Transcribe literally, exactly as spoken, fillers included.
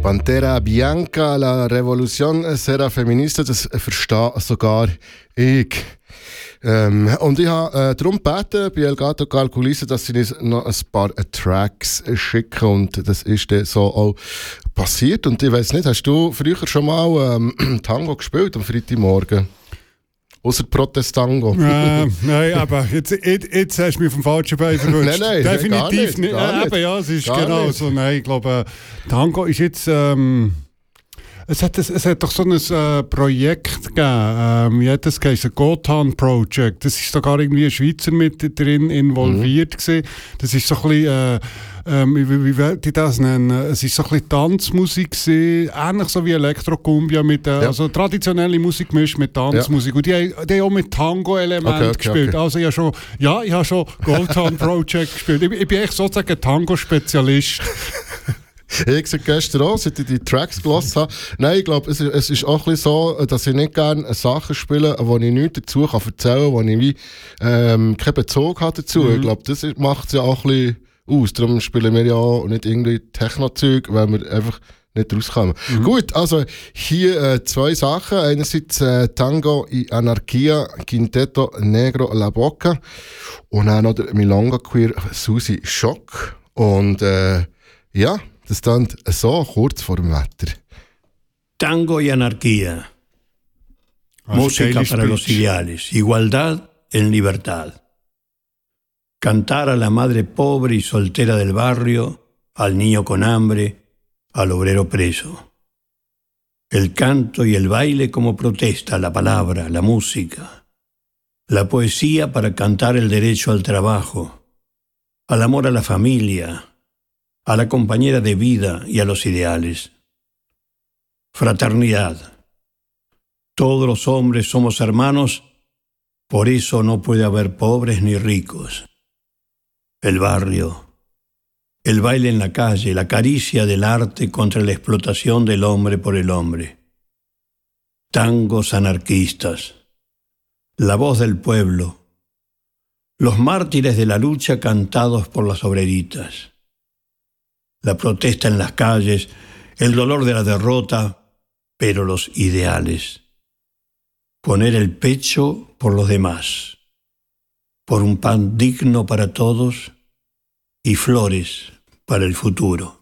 Pantera Bianca, la Revolution sera feminista, das verstehe sogar ich. Ähm, und ich habe äh, darum gebeten bei Elgato Calculista, dass sie uns noch ein paar äh, Tracks äh, schicken, und das ist dann so auch passiert. Und ich weiss nicht, hast du früher schon mal ähm, Tango gespielt am Freitagmorgen? Außer Protestango. Äh, nein, aber jetzt, jetzt, jetzt hast du mich vom falschen Bein verwünscht. Nein, nein, definitiv nicht. nicht. Äh, eben, ja, es ist gar genau nicht. so. Nein, ich glaube, Tango ist jetzt. Ähm, es, hat, es, es hat doch so ein äh, Projekt gegeben. Ähm, ja, das heisst ein Gotan Project. Das ist sogar irgendwie ein Schweizer mit drin involviert mhm. gewesen. Das ist so ein bisschen. Äh, Ähm, wie, wie will ich das nennen? Es war so ein bisschen Tanzmusik gewesen, ähnlich so wie Elektrocumbia, mit äh, ja. also traditionelle Musik gemischt mit Tanzmusik. Ja. Und die haben, die haben auch mit Tango-Elementen okay, okay, gespielt. Okay. Also ich habe schon, ja, ich habe schon Goldtown Project gespielt. Ich, ich bin echt sozusagen ein Tango-Spezialist. Ich habe gesagt, gestern auch, seit ich die Tracks gehört habe. Nein, ich glaube, es, es ist auch ein bisschen so, dass ich nicht gerne Sachen spiele, wo ich nichts dazu kann erzählen kann, wo ich wie, ähm, keinen Bezug habe dazu. Mhm. Ich glaube, das macht es ja auch ein bisschen aus. Darum spielen wir ja auch nicht irgendwie Techno-Zeug, weil wir einfach nicht rauskommen. Mhm. Gut, also hier äh, zwei Sachen. Einerseits äh, Tango y Anarquia, Quinteto Negro La Boca. Und dann noch der Milonga Queer Susi Schock. Und äh, ja, das stand so kurz vor dem Wetter. Tango y Anarquía. Música para los ideales. Igualdad en libertad. Cantar a la madre pobre y soltera del barrio, al niño con hambre, al obrero preso. El canto y el baile como protesta, la palabra, la música. La poesía para cantar el derecho al trabajo, al amor a la familia, a la compañera de vida y a los ideales. Fraternidad. Todos los hombres somos hermanos, por eso no puede haber pobres ni ricos. El barrio, el baile en la calle, la caricia del arte contra la explotación del hombre por el hombre. Tangos anarquistas, la voz del pueblo, los mártires de la lucha cantados por las obreritas. La protesta en las calles, el dolor de la derrota, pero los ideales. Poner el pecho por los demás. Por un pan digno para todos y flores para el futuro.